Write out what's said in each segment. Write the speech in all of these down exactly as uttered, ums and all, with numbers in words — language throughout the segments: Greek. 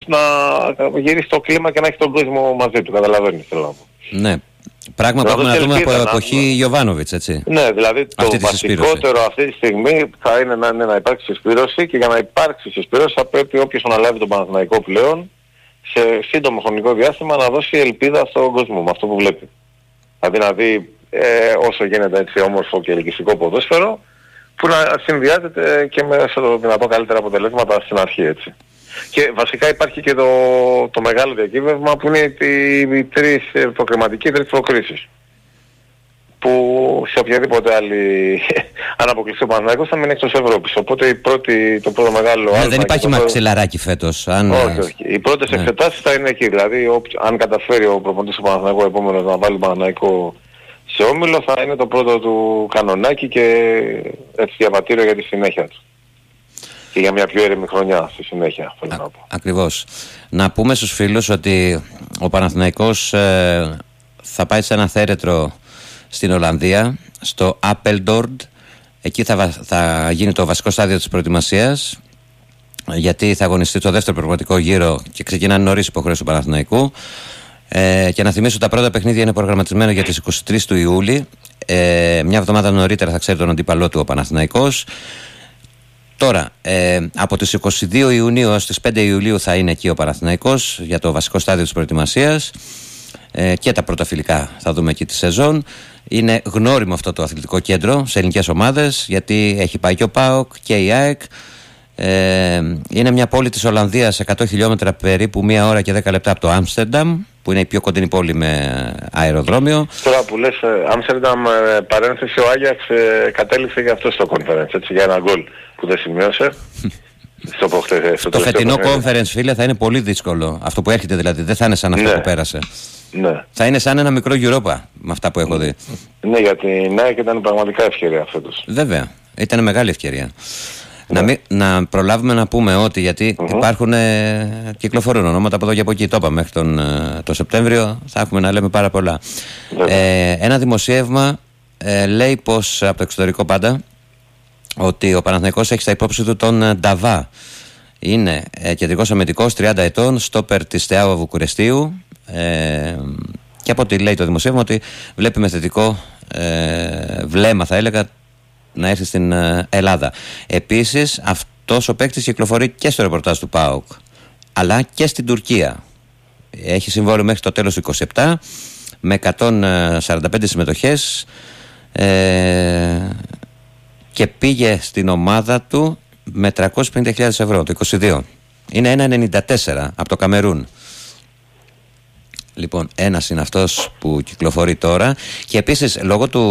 να γυρίσει το κλίμα και να έχει τον κόσμο μαζί του. Καταλαβαίνεις, θέλω να πω. Ναι. Πράγμα που έχουμε να δούμε από εποχή Γιοβάνοβιτς, έτσι. Ναι, δηλαδή το αυτή βασικότερο αυτή τη στιγμή θα είναι να, είναι να υπάρξει συσπήρωση, και για να υπάρξει συσπήρωση θα πρέπει όποιος αναλάβει τον Παναθηναϊκό πλέον σε σύντομο χρονικό διάστημα να δώσει ελπίδα στον κόσμο με αυτό που βλέπει. Δηλαδή να δει ε, όσο γίνεται έτσι όμορφο και ελκυστικό ποδόσφαιρο, που να συνδυάζεται και με το δυνατό καλύτερα αποτελέσματα στην αρχή, έτσι. Και βασικά υπάρχει και το, το μεγάλο διακύβευμα που είναι οι, οι τρεις προκριματικοί, οι τρεις προκρίσεις. Που σε οποιαδήποτε άλλη αν αποκλειστεί ο Παναθηναϊκός θα μείνει εκτός Ευρώπης. Οπότε η πρώτη, το πρώτο μεγάλο... Ναι, δεν υπάρχει μαξιλαράκι φέτος. Αν... Όχι, όχι. Οι πρώτες ναι. εξετάσεις θα είναι εκεί. Δηλαδή ό, αν καταφέρει ο προπονητής του Παναθηναϊκού επόμενος να βάλει Παναθηναϊκό σε όμιλο, θα είναι το πρώτο του κανονάκι και έτσι διαβατήριο για τη συνέχεια του. Και για μια πιο έρημη χρονιά στη συνέχεια. Θέλω να πω. Ακριβώς. Να πούμε στους φίλους ότι ο Παναθηναϊκός ε, θα πάει σε ένα θέρετρο στην Ολλανδία, στο Apeldoorn. Εκεί θα, θα γίνει το βασικό στάδιο της προετοιμασίας, γιατί θα αγωνιστεί το δεύτερο προγραμματικό γύρο και ξεκινάνε νωρίς υποχρέωση του Παναθηναϊκού. Ε, και να θυμίσω ότι τα πρώτα παιχνίδια είναι προγραμματισμένα για τις είκοσι τρεις του Ιούλη. Ε, μια εβδομάδα νωρίτερα θα ξέρει τον αντίπαλό του ο Παναθηναϊκός. Τώρα, ε, από τις είκοσι δύο Ιουνίου έως τις πέντε Ιουλίου θα είναι εκεί ο Παναθηναϊκός για το βασικό στάδιο της προετοιμασίας, ε, και τα πρώτα φιλικά θα δούμε εκεί τη σεζόν. Είναι γνώριμο αυτό το αθλητικό κέντρο σε ελληνικές ομάδες, γιατί έχει πάει και ο ΠΑΟΚ και η ΑΕΚ. Ε, είναι μια πόλη της Ολλανδίας, εκατό χιλιόμετρα περίπου, μία ώρα και δέκα λεπτά από το Άμστερνταμ, που είναι η πιο κοντινή πόλη με αεροδρόμιο. Τώρα που λες Άμστερνταμ, ε, παρένθεση, ο Άγιαξ ε, κατέληξε για αυτό στο conference, έτσι, για ένα γκολ που δεν σημείωσε. στο προχτε, στο το φετινό conference, φίλε, θα είναι πολύ δύσκολο. Αυτό που έρχεται δηλαδή, δεν θα είναι σαν αυτό ναι. που πέρασε. Ναι. Θα είναι σαν ένα μικρό Europa με αυτά που έχω δει. Ναι, για την ΑΕΚ ήταν πραγματικά ευκαιρία φέτος. Βέβαια, ήταν μεγάλη ευκαιρία. Να, μην, να προλάβουμε να πούμε ότι, γιατί uh-huh. υπάρχουν, ε, κυκλοφορούν ονόματα από εδώ και από εκεί, το είπαμε μέχρι τον ε, το Σεπτέμβριο, θα έχουμε να λέμε πάρα πολλά. Uh-huh. Ε, ένα δημοσίευμα ε, λέει πως, από το εξωτερικό πάντα, ότι ο Παναθηναϊκός έχει στα υπόψη του τον ε, Νταβά. Είναι ε, κεντρικός αμυντικός, τριάντα ετών, στόπερ της Steaua Βουκουρεστίου, ε, και από ό,τι λέει το δημοσίευμα ότι βλέπει με θετικό ε, βλέμμα, θα έλεγα, να έρθει στην Ελλάδα. Επίσης, αυτός ο παίκτης κυκλοφορεί και στο ρεπορτάζ του ΠΑΟΚ, αλλά και στην Τουρκία. Έχει συμβόλαιο μέχρι το τέλος του είκοσι επτά με εκατόν σαράντα πέντε συμμετοχές, ε, και πήγε στην ομάδα του με τριακόσιες πενήντα χιλιάδες ευρώ το είκοσι δύο. Είναι ένα ενενήντα τέσσερα από το Καμερούν. Λοιπόν, ένας είναι αυτός που κυκλοφορεί τώρα. Και επίσης, λόγω του,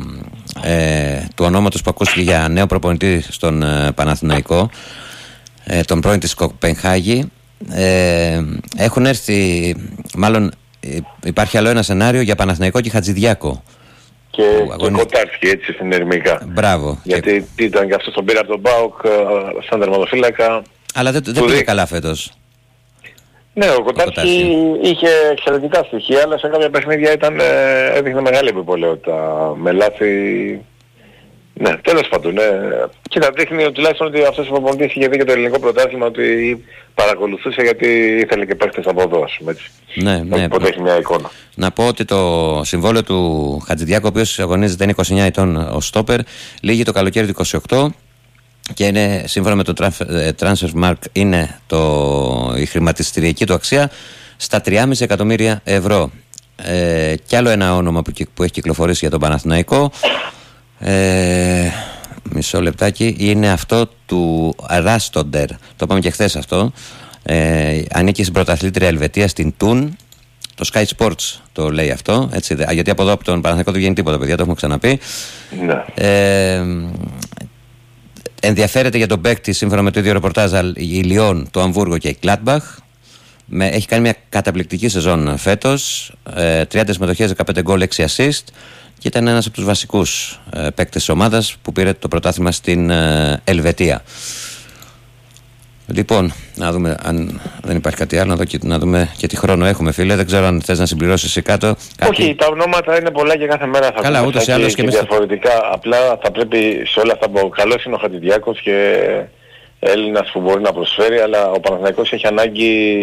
ε, του ονόματος που ακούστηκε για νέο προπονητή στον ε, Παναθηναϊκό, ε, τον πρώην της Κοπενχάγη, ε, έχουν έρθει, μάλλον ε, υπάρχει άλλο ένα σενάριο για Παναθηναϊκό και Χατζηδιάκο. Και, και Κοτάρσκι, έτσι, στην Ερμικά. Μπράβο. Γιατί και... ήταν και αυτός τον πήρα από τον ΠΑΟΚ σαν τερματοφύλακα. Αλλά δεν, δεν πήγε δι... καλά φέτος. Ναι, ο Κοτάρσκι είχε εξαιρετικά στοιχεία, αλλά σε κάποια παιχνίδια ήταν, ε, έδειχνε μεγάλη επιπολαιότητα με λάθη. Ναι, τέλος πάντων, ναι. Κοίτα, δείχνει ότι τουλάχιστον ότι αυτός ο προπονητής είχε δει και το ελληνικό πρωτάθλημα, ότι παρακολουθούσε γιατί ήθελε και παίχτες από εδώ, ας πούμε, έτσι. Ναι, ναι. Οπότε έχει μια εικόνα. Να πω ότι το συμβόλαιο του Χατζηδιάκου, ο οποίος αγωνίζεται, είναι είκοσι εννέα ετών ο στόπερ, λήγει το καλοκαίρι του είκοσι οκτώ. Και είναι, σύμφωνα με το Transfermarkt, είναι το, η χρηματιστηριακή του αξία στα τρία κόμμα πέντε εκατομμύρια ευρώ. Ε, κι άλλο ένα όνομα που, που έχει κυκλοφορήσει για τον Παναθηναϊκό, ε, μισό λεπτάκι, είναι αυτό του Ράστοντερ. Το είπαμε και χθες αυτό. Ε, ανήκει στην πρωταθλήτρια Ελβετία, στην Τουν. Το Sky Sports το λέει αυτό, έτσι, γιατί από εδώ από τον Παναθηναϊκό δεν βγαίνει τίποτα, παιδιά, το έχουμε ξαναπεί. Ναι. Ε, Ενδιαφέρεται για τον παίκτη, σύμφωνα με το ίδιο ρεπορτάζ, η Λιόν, το Αμβούργο και η Κλάτμπαχ. Με, έχει κάνει μια καταπληκτική σεζόν φέτος, ε, τριάντα συμμετοχές, δεκαπέντε γκολ, έξι assist, και ήταν ένας από τους βασικούς ε, παίκτες της ομάδας που πήρε το πρωτάθλημα στην ε, Ελβετία. Λοιπόν, να δούμε αν δεν υπάρχει κάτι άλλο, να, δω και, να δούμε και τι χρόνο έχουμε, φίλε. Δεν ξέρω αν θες να συμπληρώσεις εσύ κάτω. Κάτι... Όχι, τα ονόματα είναι πολλά και κάθε μέρα θα Καλά, πούμε ούτως ή άλλως και, και διαφορετικά. Θα... Απλά θα πρέπει σε όλα αυτά που καλώς είναι ο Χατζηδιάκος και Έλληνας που μπορεί να προσφέρει, αλλά ο Παναθηναϊκός έχει ανάγκη